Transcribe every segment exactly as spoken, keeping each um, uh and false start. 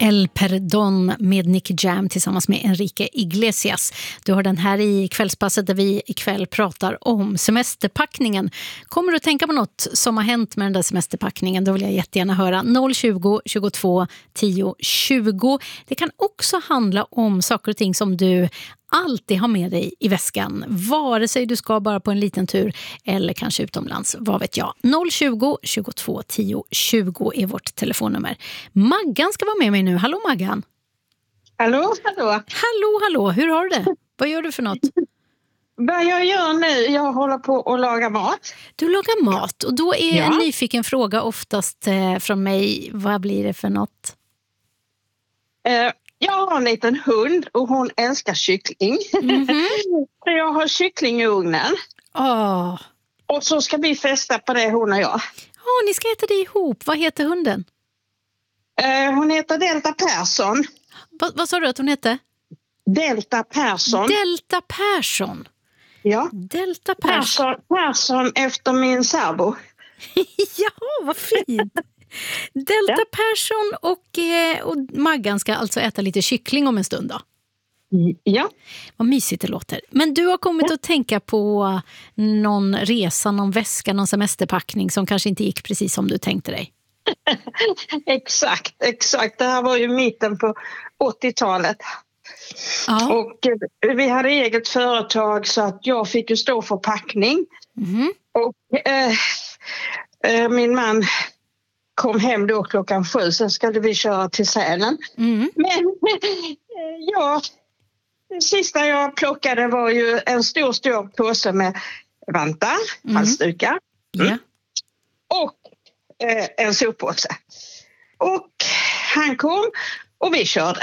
El Perdón med Nicky Jam tillsammans med Enrique Iglesias. Du har den här i kvällspasset där vi ikväll pratar om semesterpackningen. Kommer du att tänka på något som har hänt med den där semesterpackningen? Då vill jag jättegärna höra. noll tjugo, tjugotvå, tio, tjugo. Det kan också handla om saker och ting som du alltid ha med dig i väskan, vare sig du ska bara på en liten tur eller kanske utomlands, vad vet jag. noll tjugo, tjugotvå, tio, tjugo är vårt telefonnummer. Maggan ska vara med mig nu. Hallå Maggan. Hallå, hallå. Hallå, hallå. Hur har du det? Vad gör du för något? Vad jag gör nu, jag håller på att laga mat. Du lagar mat och då är Ja. en nyfiken fråga oftast eh, från mig, vad blir det för något? Eh, jag har en liten hund och hon älskar kyckling. Mm-hmm. Så jag har kyckling i ugnen. Åh, Och så ska vi festa på det, hon och jag. oh, ni ska äta det ihop. Vad heter hunden? Eh, hon heter Delta Persson. Va, vad sa du att hon hette? Delta Persson. Delta Persson. ja. Delta Persson. Persson. Persson efter min särbo. Ja, vad fint. Delta Ja. Persson och, eh, och Maggan ska alltså äta lite kyckling om en stund då. Ja. Vad mysigt det låter. Men du har kommit Ja. att tänka på någon resa, någon väska, någon semesterpackning som kanske inte gick precis som du tänkte dig. Exakt, exakt. Det här var ju mitten på åttiotalet. Ja. Och eh, vi hade eget företag så att jag fick ju stå för packning. Mhm. Och eh, eh, min man kom hem då klockan sju, sen skulle vi köra till Sälen. Mm. Men eh, ja, det sista jag plockade var ju en stor, stor påse med vantar, Mm. halsdukar Ja. och eh, en soppåse. Och han kom och vi körde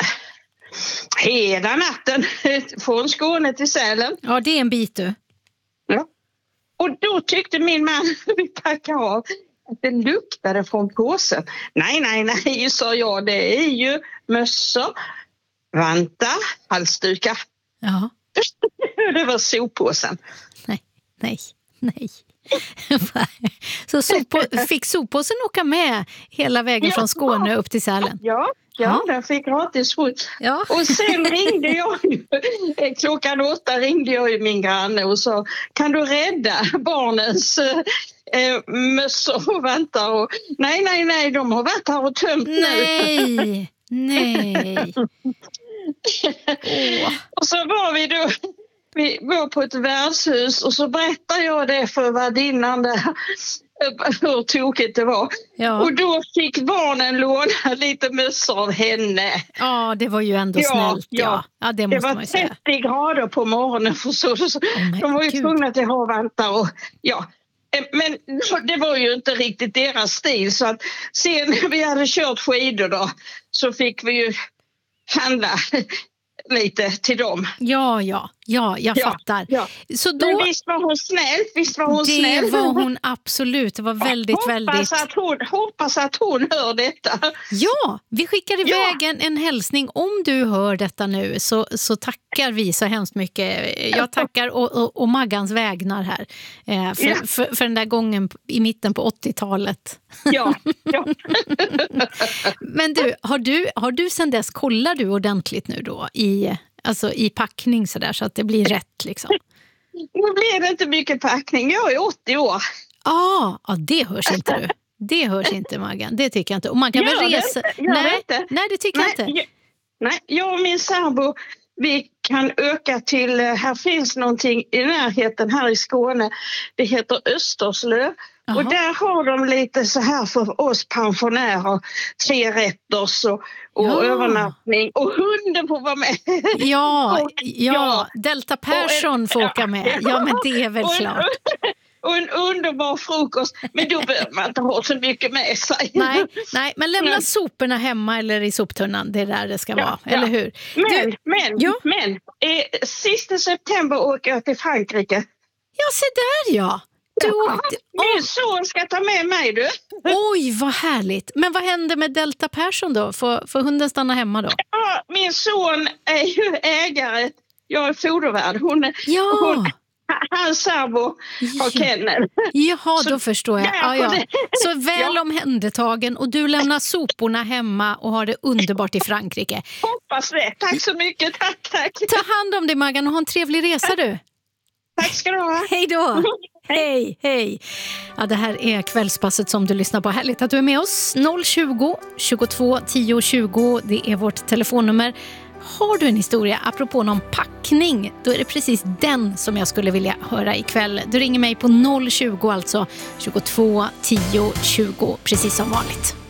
hela natten från Skåne till Sälen. ja, det är en bit du. Ja. Och då tyckte min man, vi packade av, att det luktade från påsen. Nej, nej, nej, sa jag. Det är ju mössor, vantar, halsdukar. Ja. Det var soppåsen. Nej, nej, nej. Så soppå- fick soppåsen åka med hela vägen Ja. från Skåne upp till Sälen? Ja, ja, den fick gratis skjuts. Ja. Och sen ringde jag, klockan åtta ringde jag ju min granne och sa, kan du rädda barnens eh, mössor och vantar? Och, nej, nej, nej, de har varit här och tömt nu. Nej, nej. Åh. Och så var vi då, vi var på ett värdshus och så berättade jag det för värdinnan där, hur tokigt det var. Ja. Och då fick barnen låna lite mössor av henne. Ja, det var ju ändå Ja, snällt. Ja, ja. ja det Det måste man var ju säga. trettio grader på morgonen för så, så men de var ju gud. tvungna att ha vantar och ja. Men det var ju inte riktigt deras stil så att sen när vi hade kört skidor då så fick vi ju handla lite till dem. Ja, ja, ja, jag Ja, fattar. ja. Så Men då, visst var hon snäll, visst var hon det snäll. var hon absolut. Det var väldigt, hoppas väldigt... Att hon, hoppas att hon hör detta. Ja, vi skickar Ja. iväg en, en hälsning. Om du hör detta nu så, så tackar vi så hemskt mycket. Jag tackar och, och, och Maggans vägnar här. Eh, för, Ja. för, för den där gången i mitten på åttiotalet. Ja, ja. Men du, har du, har du sen dess, kollar du ordentligt nu då i, alltså i packning så där så att det blir rätt liksom? Nu blir det inte mycket packning. Jag är åttio år. Ah, ja, det hörs inte du. Det hörs inte, Maggan. Det tycker jag inte. Och man kan Gör väl det resa... inte? Gör det nej, inte? nej, det tycker Nej, jag inte. jag, nej, jag och min sambo, vi kan öka till, här finns någonting i närheten här i Skåne. Det heter Österslöv. Jaha. Och där har de lite så här för oss pensionärer, tre rätters och, och Ja. övernattning. Och hunden får vara med. Ja, Och- ja, ja. Delta Persson Och en- får åka med. Ja, men det är väl och en, klart. Och en underbar frukost. Men då behöver man inte ha så mycket med sig. Nej, nej, men lämna Nej. soporna hemma eller i soptunnan. Det är där det ska Ja, vara, ja. eller hur? Men, Du, men, Ja. men eh, sista september åker jag till Frankrike. ja, se där ja. Du åkte... Min son ska ta med mig, du. Oj, vad härligt. Men vad hände med Delta Persson då? Får, får hunden stanna hemma då? Ja, min son är ju ägare. Jag är fodervärd. Hon, Ja. hon, Hans sambo har kennel. Jaha, då förstår jag. Ja, ja. Så väl Ja. omhändertagen och du lämnar soporna hemma och har det underbart i Frankrike. Hoppas det. Tack så mycket. Tack, tack. Ta hand om dig, Maggan, och ha en trevlig resa du. Tack ska du ha. Hej då! Hej, hej! Ja, det här är Kvällspasset som du lyssnar på. Härligt att du är med oss. noll tjugo, tjugotvå, tio, tjugo, det är vårt telefonnummer. Har du en historia apropå någon packning, då är det precis den som jag skulle vilja höra ikväll. Du ringer mig på noll tjugo, alltså tjugotvå, tio, tjugo, precis som vanligt.